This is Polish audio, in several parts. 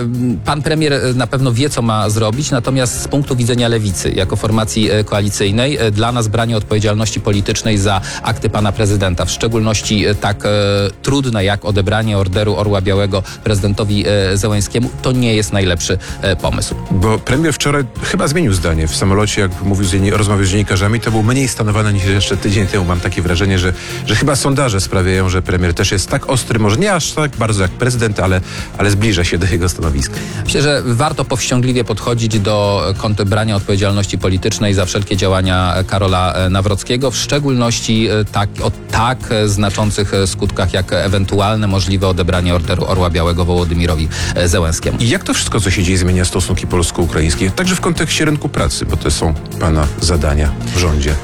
pan premier na pewno wie, co ma zrobić, natomiast z punktu widzenia lewicy, jako formacji koalicyjnej, dla nas branie odpowiedzialności politycznej za akty pana prezydenta, w szczególności tak trudne jak odebranie Orderu Orła Białego prezydentowi Zełenskiemu, to nie jest najlepszy pomysł. Bo premier wczoraj chyba zmienił zdanie w samolocie, jak mówił rozmawiał z dziennikarzami, to był mniej stanowany niż jeszcze tydzień temu. Mam takie wrażenie, że chyba sondaże sprawiają, że premier też jest tak ostry, może nie aż tak bardzo jak prezydent, ale zbliża się do jego stanowiska. Myślę, że warto powściągliwie podchodzić do brania odpowiedzialności politycznej za wszelkie działania Karola Nawrockiego, w szczególności o tak znaczących skutkach, jak ewentualne możliwe odebranie Orderu Orła Białego Wołodymirowi Zełenskiemu. I jak to wszystko, co się dzieje, zmienia stosunki polsko-ukraińskie, także w kontekście rynku pracy, bo to są pana zadania w rządzie?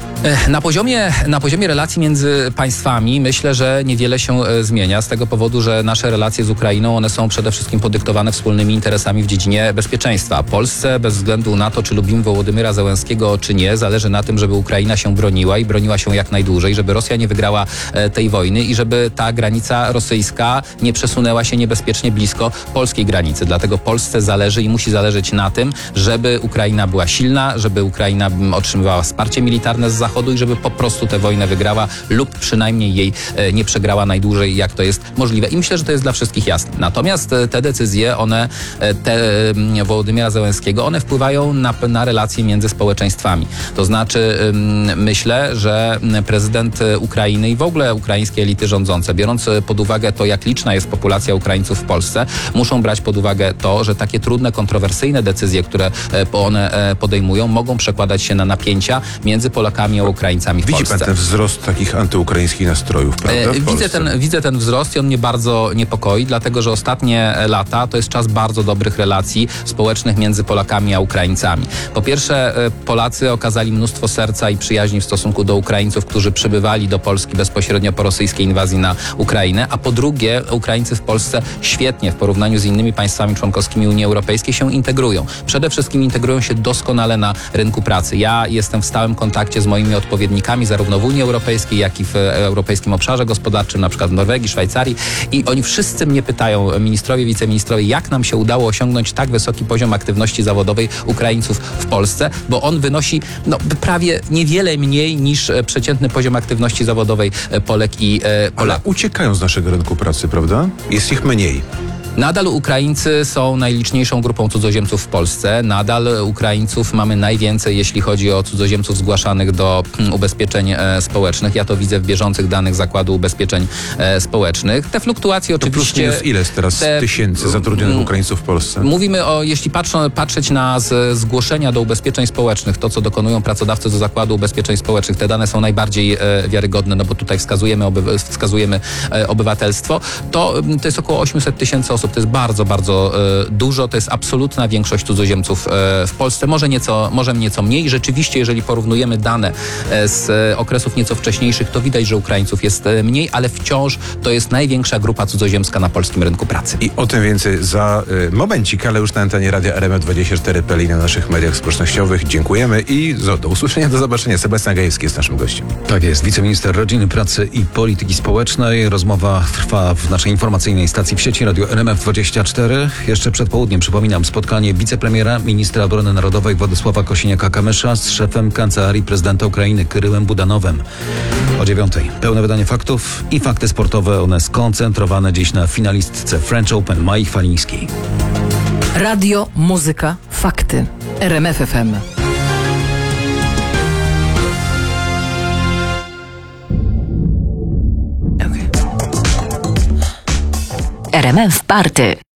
Na poziomie relacji między państwami myślę, że niewiele się zmienia z tego powodu, że nasze relacje z Ukrainą, one są przede wszystkim podyktowane wspólnymi interesami w dziedzinie bezpieczeństwa. Polsce, bez względu na to, czy lubimy Wołodymyra Zełenskiego, czy nie, zależy na tym, żeby Ukraina się broniła i broniła się jak najdłużej, żeby Rosja nie wygrała tej wojny i żeby ta granica rosyjska nie przesunęła się niebezpiecznie blisko polskiej granicy. Dlatego Polsce zależy i musi zależeć na tym, żeby Ukraina była silna, żeby Ukraina otrzymywała wsparcie militarne z Zachodu i żeby po prostu tę wojnę wygrała lub przynajmniej jej nie przegrała najdłużej, jak to jest możliwe. I myślę, że to jest dla wszystkich jasne. Natomiast te decyzje, Wołodymyra Zełenskiego, one wpływają na relacje między społeczeństwami. To znaczy myślę, że prezydent Ukrainy i w ogóle ukraińskie elity rządzące, biorąc pod uwagę to, jak liczna jest populacja Ukraińców w Polsce, muszą brać pod uwagę to, że takie trudne, kontrowersyjne decyzje, które one podejmują, mogą przekładać się na napięcia między Polakami a Ukraińcami w Polsce. Widzi pan ten wzrost takich antyukraińskich nastrojów, prawda? Widzę ten wzrost i on mnie bardzo niepokoi, dlatego że ostatnie lata to jest czas bardzo dobrych relacji społecznych między Polakami a Ukraińcami. Po pierwsze, Polacy okazali mnóstwo serca i przyjaźni w stosunku do Ukraińców, którzy przybywali do Polski bezpośrednio po rosyjskiej inwazji na Ukrainę, a po drugie, Ukraińcy w Polsce świetnie w porównaniu z innymi państwami członkowskimi Unii Europejskiej się integrują. Przede wszystkim integrują się doskonale na rynku pracy. Ja jestem w stałym kontakcie z moimi odpowiednikami zarówno w Unii Europejskiej, jak i w Europejskim Obszarze Gospodarczym, na przykład w Norwegii, Szwajcarii, i oni wszyscy mnie pytają, ministrowie, wiceministrowie, jak nam się udało osiągnąć tak wysoki poziom aktywności zawodowej Ukraińców w Polsce, bo on wynosi prawie niewiele mniej niż przeciętny poziom aktywności zawodowej Polek i Polaków. Ale uciekają z naszego rynku pracy, prawda? Jest ich mniej. Nadal Ukraińcy są najliczniejszą grupą cudzoziemców w Polsce. Nadal Ukraińców mamy najwięcej, jeśli chodzi o cudzoziemców zgłaszanych do ubezpieczeń społecznych. Ja to widzę w bieżących danych Zakładu Ubezpieczeń Społecznych. Te fluktuacje to oczywiście... plus minus ile jest teraz tysięcy zatrudnionych Ukraińców w Polsce? Mówimy jeśli patrzeć na zgłoszenia do ubezpieczeń społecznych, to co dokonują pracodawcy do Zakładu Ubezpieczeń Społecznych, te dane są najbardziej wiarygodne, no bo tutaj wskazujemy obywatelstwo, to jest około 800 tysięcy osób. To jest bardzo, bardzo dużo. To jest absolutna większość cudzoziemców w Polsce. Może nieco mniej. Rzeczywiście, jeżeli porównujemy dane z okresów nieco wcześniejszych, to widać, że Ukraińców jest mniej, ale wciąż to jest największa grupa cudzoziemska na polskim rynku pracy. I o tym więcej za momencik, ale już na antenie Radia RMF24.pl i na naszych mediach społecznościowych. Dziękujemy i do usłyszenia, do zobaczenia. Sebastian Gajewski jest naszym gościem. Tak jest, wiceminister rodziny, pracy i polityki społecznej. Rozmowa trwa w naszej informacyjnej stacji w sieci Radio RMF24. Jeszcze przed południem, przypominam, spotkanie wicepremiera, ministra obrony narodowej Władysława Kosiniaka-Kamysza z szefem Kancelarii Prezydenta Ukrainy Kyryłem Budanowem. O 9:00 pełne wydanie faktów i fakty sportowe, one skoncentrowane dziś na finalistce French Open Mai Chwalińskiej. Radio, muzyka, fakty. RMF FM. RMF Party.